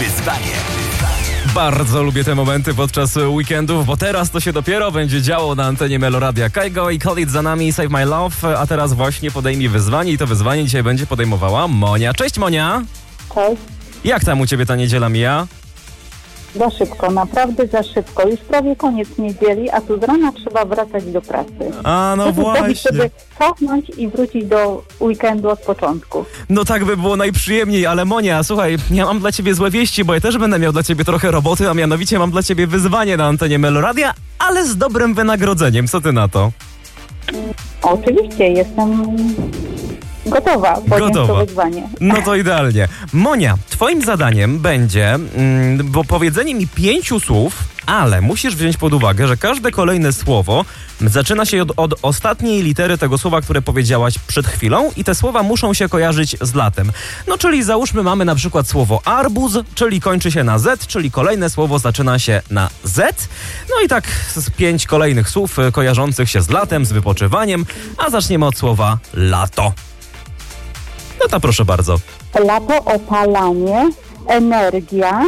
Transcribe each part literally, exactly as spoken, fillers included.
wyzwanie. Bardzo lubię te momenty podczas weekendów, bo teraz to się dopiero będzie działo na antenie Meloradia. Kaigo i Khalid za nami, Save My Love, a teraz właśnie podejmij wyzwanie i to wyzwanie dzisiaj będzie podejmowała Monia. Cześć Monia! Cześć. Jak tam u ciebie ta niedziela mija? Za szybko, naprawdę za szybko. Już prawie koniec niedzieli, a tu z rana trzeba wracać do pracy. A no Żeby właśnie. Żeby cofnąć i wrócić do weekendu od początku. No tak by było najprzyjemniej, ale Monia, słuchaj, ja mam dla ciebie złe wieści, bo ja też będę miał dla ciebie trochę roboty, a mianowicie mam dla ciebie wyzwanie na antenie Meloradia, ale z dobrym wynagrodzeniem. Co ty na to? Oczywiście, jestem gotowa podjąć Gotowa. to wyzwanie. No to idealnie. Monia, twoim zadaniem będzie mm, bo powiedzenie mi pięciu słów, ale musisz wziąć pod uwagę, że każde kolejne słowo zaczyna się od, od ostatniej litery tego słowa, które powiedziałaś przed chwilą i te słowa muszą się kojarzyć z latem. No czyli załóżmy mamy na przykład słowo arbuz, czyli kończy się na Z, czyli kolejne słowo zaczyna się na Z. No i tak z pięć kolejnych słów y, kojarzących się z latem, z wypoczywaniem, a zaczniemy od słowa lato. No to proszę bardzo. Lato, opalanie, energia,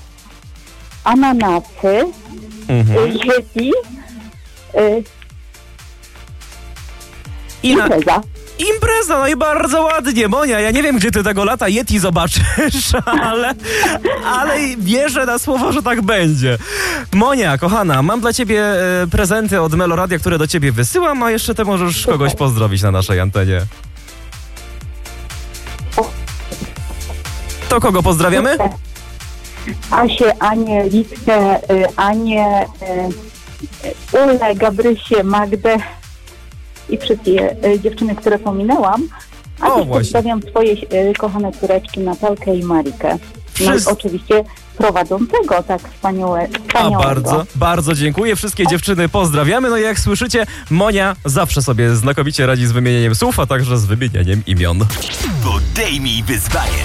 ananasy, Mhm. y, życi, y, I na... impreza. Impreza, no i bardzo ładnie, Monia. Ja nie wiem, gdzie ty tego lata Yeti zobaczysz, ale, ale wierzę na słowo, że tak będzie. Monia, kochana, mam dla ciebie e, prezenty od Meloradia, które do ciebie wysyłam, a jeszcze ty możesz kogoś pozdrowić na naszej antenie. To kogo pozdrawiamy? Asię, Anię, Litkę, y, Anię, y, Ulę, Gabrysię, Magdę i wszystkie y, dziewczyny, które pominęłam. A O, też właśnie. pozdrawiam swoje y, kochane córeczki Natalkę i Marikę. No Wszyscy- i oczywiście prowadzącego tak wspaniałe, A wspaniałego. bardzo, bardzo dziękuję. Wszystkie dziewczyny pozdrawiamy. No i jak słyszycie, Monia zawsze sobie znakomicie radzi z wymienieniem słów, a także z wymienieniem imion. Podejmij wyzwanie.